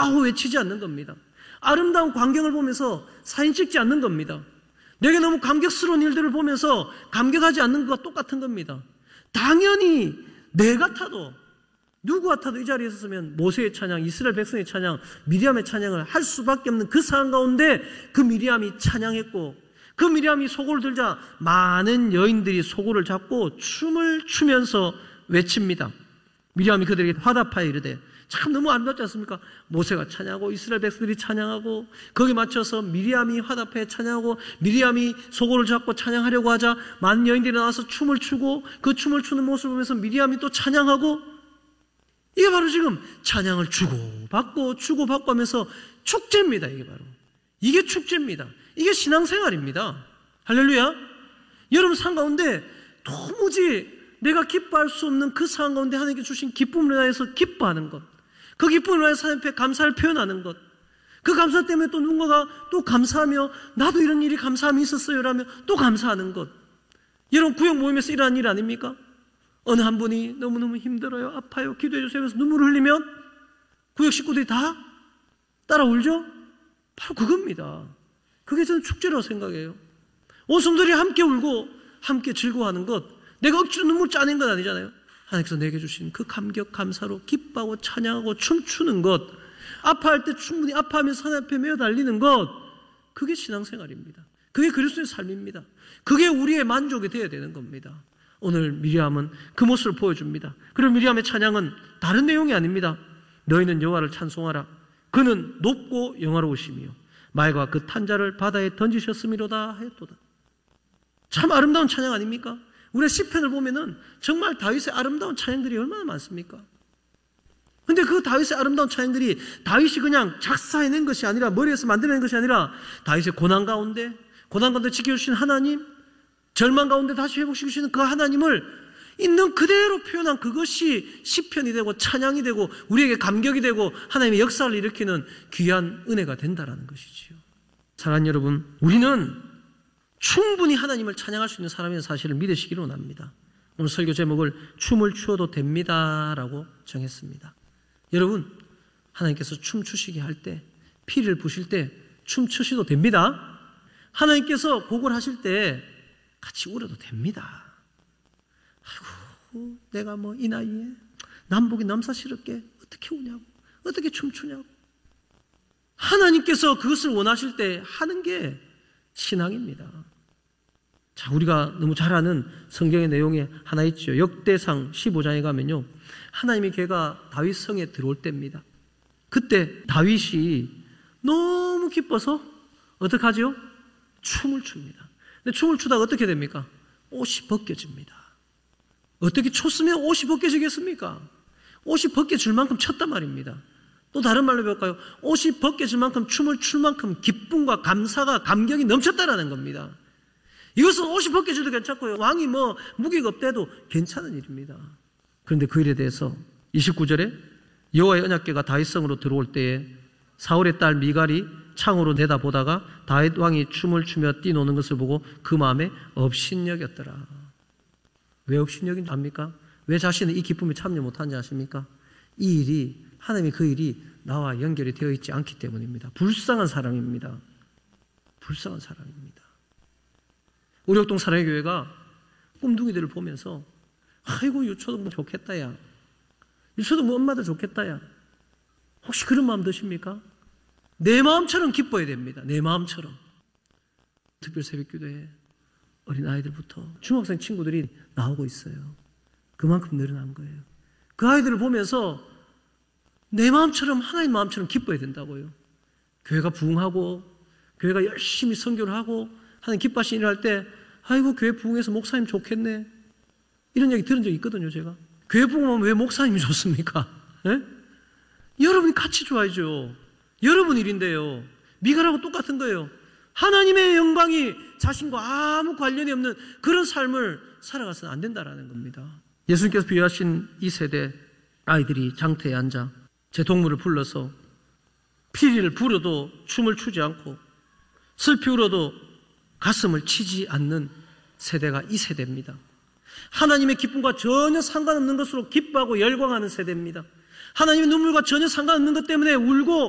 와우 외치지 않는 겁니다. 아름다운 광경을 보면서 사진 찍지 않는 겁니다. 내게 너무 감격스러운 일들을 보면서 감격하지 않는 것과 똑같은 겁니다. 당연히 내 같아도 누구 같아도 이 자리에 있었으면 모세의 찬양, 이스라엘 백성의 찬양, 미리암의 찬양을 할 수밖에 없는 그 상황 가운데 그 미리암이 찬양했고 그 미리암이 소고를 들자 많은 여인들이 소고를 잡고 춤을 추면서 외칩니다. 미리암이 그들에게 화답하여 이르되 참 너무 아름답지 않습니까? 모세가 찬양하고 이스라엘 백성들이 찬양하고 거기에 맞춰서 미리암이 화답해 찬양하고 미리암이 소고를 잡고 찬양하려고 하자 많은 여인들이 나와서 춤을 추고 그 춤을 추는 모습을 보면서 미리암이 또 찬양하고 이게 바로 지금 찬양을 주고받고 하면서 축제입니다. 이게 축제입니다. 이게 신앙생활입니다. 할렐루야. 여러분 삶 가운데 도무지 내가 기뻐할 수 없는 그 상황 가운데 하나님께 주신 기쁨을 인하여서 기뻐하는 것, 그 기쁨을 인하여서 하나님 앞에 감사를 표현하는 것, 그 감사 때문에 또 누군가가 또 감사하며 나도 이런 일이 감사함이 있었어요 라며 또 감사하는 것. 여러분 구역 모임에서 일어난 일 아닙니까? 어느 한 분이 너무너무 힘들어요, 아파요, 기도해 주세요 하면서 눈물을 흘리면 구역 식구들이 다 따라 울죠? 바로 그겁니다. 그게 저는 축제라고 생각해요. 온 성도들이 함께 울고 함께 즐거워하는 것, 내가 억지로 눈물 짜낸 건 아니잖아요. 하나님께서 내게 주신 그 감격, 감사로 기뻐하고 찬양하고 춤추는 것, 아파할 때 충분히 아파하면서 하나님 앞에 메어 달리는 것, 그게 신앙생활입니다. 그게 그리스도의 삶입니다. 그게 우리의 만족이 되어야 되는 겁니다. 오늘 미리암은 그 모습을 보여줍니다. 그리고 미리암의 찬양은 다른 내용이 아닙니다. 너희는 여호와를 찬송하라. 그는 높고 영화로우시며 말과 그 탄자를 바다에 던지셨음이로다 하였도다. 참 아름다운 찬양 아닙니까? 우리가 시편을 보면은 정말 다윗의 아름다운 찬양들이 얼마나 많습니까? 근데 그 다윗의 아름다운 찬양들이 다윗이 그냥 작사해낸 것이 아니라 머리에서 만들어낸 것이 아니라 다윗의 고난 가운데 지켜주신 하나님, 절망 가운데 다시 회복시키시는 그 하나님을 있는 그대로 표현한 그것이 시편이 되고 찬양이 되고 우리에게 감격이 되고 하나님의 역사를 일으키는 귀한 은혜가 된다라는 것이지요. 사랑하는 여러분, 우리는 충분히 하나님을 찬양할 수 있는 사람의 사실을 믿으시기를 원합니다. 오늘 설교 제목을 춤을 추어도 됩니다라고 정했습니다. 여러분, 하나님께서 춤추시게 할 때, 피를 부실 때 춤추셔도 됩니다. 하나님께서 곡을 하실 때 같이 울어도 됩니다. 아이고, 내가 뭐 이 나이에 남보기 남사스럽게 어떻게 우냐고, 어떻게 춤추냐고. 하나님께서 그것을 원하실 때 하는 게 신앙입니다. 자, 우리가 너무 잘 아는 성경의 내용에 하나 있죠. 역대상 15장에 가면요, 하나님의 개가 다윗 성에 들어올 때입니다. 그때 다윗이 너무 기뻐서 어떻게 하죠? 춤을 춥니다. 근데 춤을 추다가 어떻게 됩니까? 옷이 벗겨집니다. 어떻게 췄으면 옷이 벗겨지겠습니까? 옷이 벗겨질 만큼 췄단 말입니다. 또 다른 말로 배울까요? 옷이 벗겨질 만큼 춤을 출 만큼 기쁨과 감사가, 감격이 넘쳤다라는 겁니다. 이것은 옷이 벗겨져도 괜찮고요, 왕이 뭐 무기가 없대도 괜찮은 일입니다. 그런데 그 일에 대해서 29절에 여호와의 언약궤가 다윗성으로 들어올 때에 사울의 딸 미갈이 창으로 내다보다가 다윗 왕이 춤을 추며 뛰노는 것을 보고 그 마음에 업신여겼더라. 왜 업신여긴 줄 압니까? 왜 자신은 이 기쁨에 참여 못하는지 아십니까? 이 일이, 하나님의 그 일이 나와 연결이 되어 있지 않기 때문입니다. 불쌍한 사람입니다. 불쌍한 사람입니다. 우리 옥동 사랑의 교회가 꿈둥이들을 보면서 아이고 유초등 뭐 좋겠다 야, 유초등 뭐 엄마들 좋겠다 야, 혹시 그런 마음 드십니까? 내 마음처럼 기뻐야 됩니다. 내 마음처럼. 특별 새벽기도에 어린아이들부터 중학생 친구들이 나오고 있어요. 그만큼 늘어난 거예요. 그 아이들을 보면서 내 마음처럼, 하나님 마음처럼 기뻐야 된다고요. 교회가 부흥하고 교회가 열심히 선교를 하고 하나님 기뻐하시는 일 할 때 아이고 교회 부흥해서 목사님 좋겠네, 이런 얘기 들은 적 있거든요. 제가 교회 부흥하면 왜 목사님이 좋습니까? 네? 여러분이 같이 좋아야죠. 여러분 일인데요. 미갈하고 똑같은 거예요. 하나님의 영광이 자신과 아무 관련이 없는 그런 삶을 살아가서는 안 된다라는 겁니다. 예수님께서 비유하신 이 세대 아이들이 장터에 앉아 제 동물을 불러서 피리를 불어도 춤을 추지 않고 슬피 울어도 가슴을 치지 않는 세대가 이 세대입니다. 하나님의 기쁨과 전혀 상관없는 것으로 기뻐하고 열광하는 세대입니다. 하나님의 눈물과 전혀 상관없는 것 때문에 울고